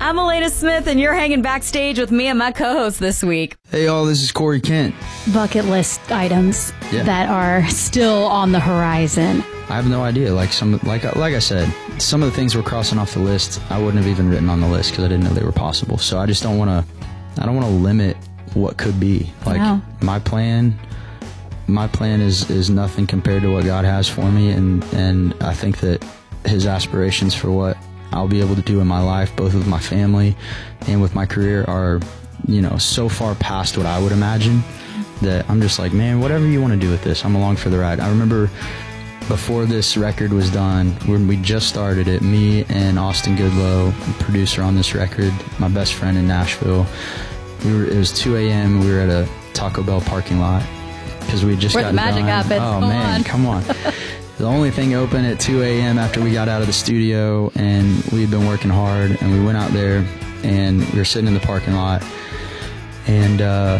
I'm Elena Smith, and you're hanging backstage with me and my co-host this week. Hey, y'all, this is Corey Kent. Bucket list items that are still on the horizon. I have no idea. Like I said, some of the things we're crossing off the list, I wouldn't have even written on the list because I didn't know they were possible. So I just don't want to limit what could be. Like my plan is nothing compared to what God has for me, and I think that His aspirations for what I'll be able to do in my life, both with my family and with my career, are, so far past what I would imagine that I'm just like, man, whatever you want to do with this, I'm along for the ride. I remember before this record was done, when we just started it, me and Austin Goodlow, producer on this record, my best friend in Nashville, it was 2 a.m. We were at a Taco Bell parking lot because we just got done. Where the magic happens. Oh, man, come on. The only thing open at 2 a.m. after we got out of the studio, and we had been working hard, and we went out there, and we were sitting in the parking lot, and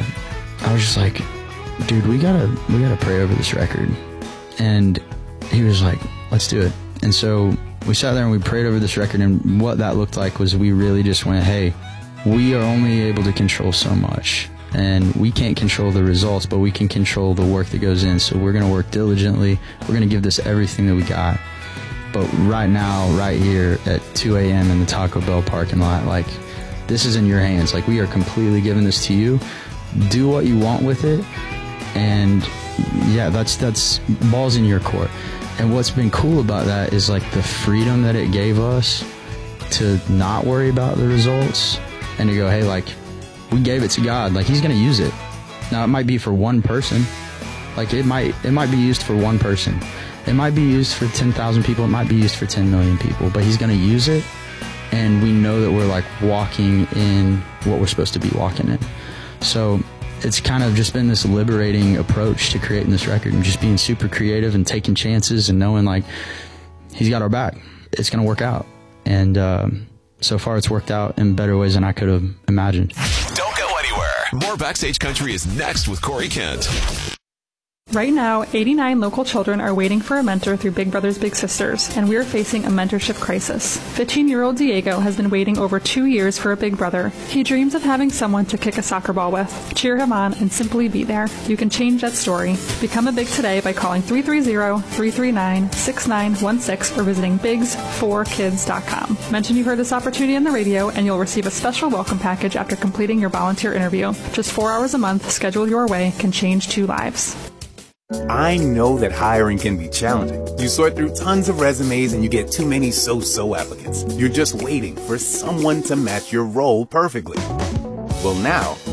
I was just like, dude, we gotta pray over this record. And he was like, let's do it. And so we sat there and we prayed over this record, and what that looked like was we really just went, hey, we are only able to control so much. And we can't control the results, but we can control the work that goes in. So we're going to work diligently. We're going to give this everything that we got. But right now, right here at 2 a.m. in the Taco Bell parking lot, like, this is in your hands. Like, we are completely giving this to you. Do what you want with it. And yeah, that's balls in your court. And what's been cool about that is, like, the freedom that it gave us to not worry about the results and to go, hey, like, we gave it to God. Like, He's going to use it. Now, it might be for one person. Like, it might be used for one person. It might be used for 10,000 people. It might be used for 10 million people. But He's going to use it, and we know that we're, like, walking in what we're supposed to be walking in. So it's kind of just been this liberating approach to creating this record and just being super creative and taking chances and knowing, like, He's got our back. It's going to work out. And so far, it's worked out in better ways than I could have imagined. Don't go anywhere. More Backstage Country is next with Corey Kent. Right now, 89 local children are waiting for a mentor through Big Brothers Big Sisters, and we're facing a mentorship crisis. 15-year-old Diego has been waiting over 2 years for a big brother. He dreams of having someone to kick a soccer ball with, cheer him on, and simply be there. You can change that story. Become a Big today by calling 330-339-6916 or visiting bigs4kids.com. Mention you heard this opportunity on the radio, and you'll receive a special welcome package after completing your volunteer interview. Just 4 hours a month, scheduled your way, can change 2 lives. I know that hiring can be challenging. You sort through tons of resumes and you get too many so-so applicants. You're just waiting for someone to match your role perfectly. Well, now,